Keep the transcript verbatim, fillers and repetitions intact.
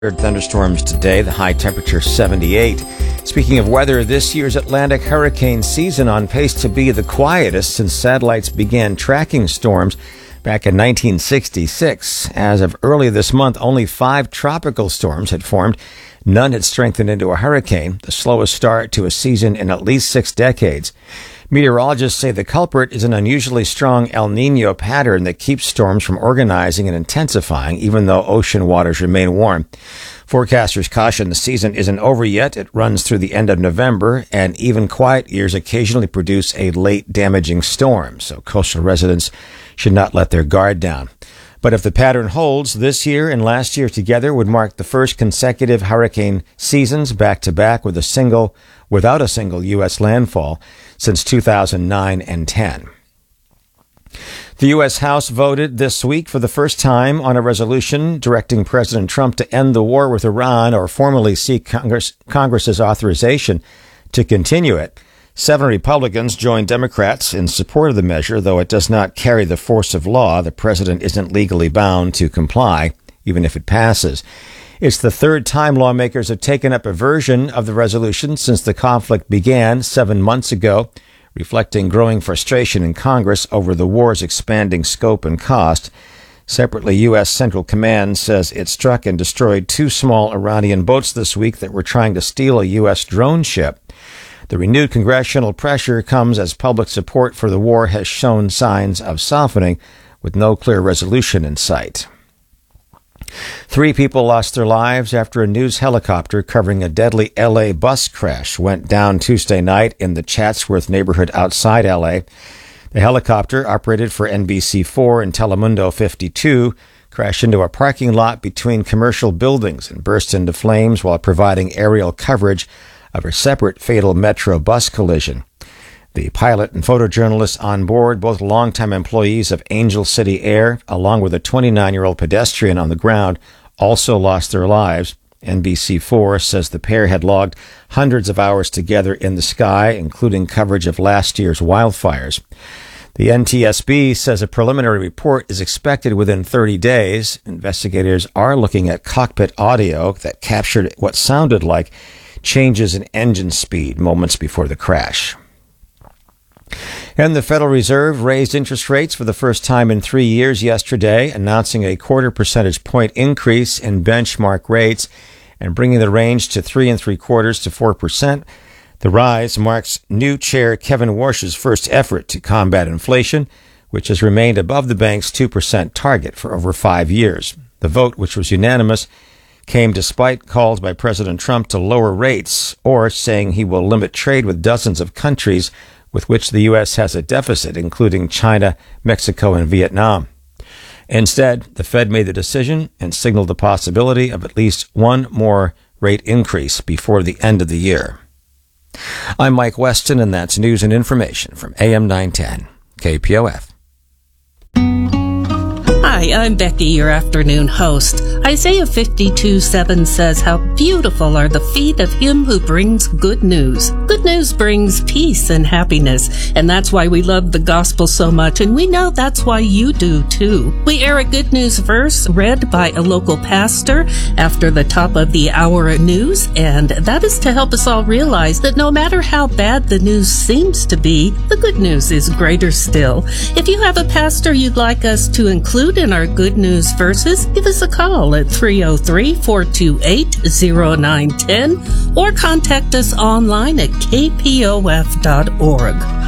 Thunderstorms today, the high temperature seventy-eight. Speaking of weather, this year's Atlantic hurricane season on pace to be the quietest since satellites began tracking storms back in nineteen sixty-six. As of early this month, only five tropical storms had formed. None had strengthened into a hurricane, the slowest start to a season in at least six decades. Meteorologists say the culprit is an unusually strong El Niño pattern that keeps storms from organizing and intensifying, even though ocean waters remain warm. Forecasters caution the season isn't over yet. It runs through the end of November, and even quiet years occasionally produce a late damaging storm, so coastal residents should not let their guard down. But if the pattern holds, this year and last year together would mark the first consecutive hurricane seasons back-to-back with a single, without a single U S landfall since two thousand nine and ten. The U S House voted this week for the first time on a resolution directing President Trump to end the war with Iran or formally seek Congress, Congress's authorization to continue it. Seven Republicans joined Democrats in support of the measure, though it does not carry the force of law. The president isn't legally bound to comply, even if it passes. It's the third time lawmakers have taken up a version of the resolution since the conflict began seven months ago, reflecting growing frustration in Congress over the war's expanding scope and cost. Separately, U S. Central Command says it struck and destroyed two small Iranian boats this week that were trying to steal a U S drone ship. The renewed congressional pressure comes as public support for the war has shown signs of softening, with no clear resolution in sight. Three people lost their lives after a news helicopter covering a deadly L A bus crash went down Tuesday night in the Chatsworth neighborhood outside L A. The helicopter, operated for N B C four and Telemundo fifty-two, crashed into a parking lot between commercial buildings and burst into flames while providing aerial coverage of a separate fatal Metro bus collision. The pilot and photojournalists on board, both longtime employees of Angel City Air, along with a twenty-nine-year-old pedestrian on the ground, also lost their lives. N B C four says the pair had logged hundreds of hours together in the sky, including coverage of last year's wildfires. The N T S B says a preliminary report is expected within thirty days. Investigators are looking at cockpit audio that captured what sounded like changes in engine speed moments before the crash. And the Federal Reserve raised interest rates for the first time in three years yesterday, announcing a quarter percentage point increase in benchmark rates and bringing the range to three and three quarters to four percent. The rise marks new chair Kevin Warsh's first effort to combat inflation, which has remained above the bank's two percent target for over five years. The vote, which was unanimous, came despite calls by President Trump to lower rates or saying he will limit trade with dozens of countries with which the U S has a deficit, including China, Mexico, and Vietnam. Instead, the Fed made the decision and signaled the possibility of at least one more rate increase before the end of the year. I'm Mike Weston, and that's news and information from A M nine ten, K P O F. Hi, I'm Becky, your afternoon host. Isaiah fifty-two seven says, "How beautiful are the feet of him who brings good news." Good news brings peace and happiness, and that's why we love the gospel so much, and we know that's why you do too. We air a good news verse read by a local pastor after the top of the hour news, and that is to help us all realize that no matter how bad the news seems to be, the good news is greater still. If you have a pastor you'd like us to include in our good news verses, give us a call at three oh three, four two eight, oh nine one oh or contact us online at k p o f dot org.